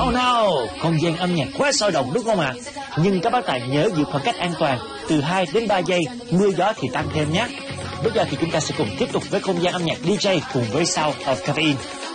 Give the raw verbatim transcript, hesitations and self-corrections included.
Oh no, không gian âm nhạc quá sôi động đúng không ạ? À? Nhưng các bác tài nhớ giữ khoảng cách an toàn, từ hai đến ba giây, mưa gió thì tăng thêm nhé. Bây giờ thì chúng ta sẽ cùng tiếp tục với không gian âm nhạc đê gi cùng với Sound of Caffeine.